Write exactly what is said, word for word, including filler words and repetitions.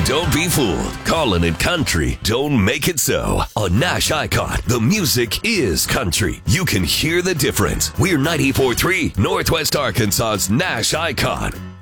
Don't be fooled. Calling it country don't make it so. On Nash Icon, the music is country. You can hear the difference. We're ninety-four point three Northwest Arkansas's Nash Icon.